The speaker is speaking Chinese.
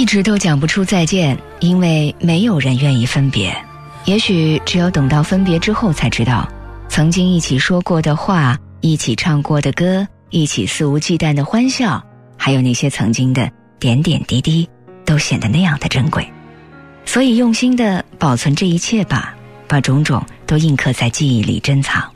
一直都讲不出再见，因为没有人愿意分别。也许只有等到分别之后才知道，曾经一起说过的话，一起唱过的歌，一起肆无忌惮的欢笑，还有那些曾经的点点滴滴，都显得那样的珍贵。所以用心的保存这一切吧，把种种都印刻在记忆里珍藏。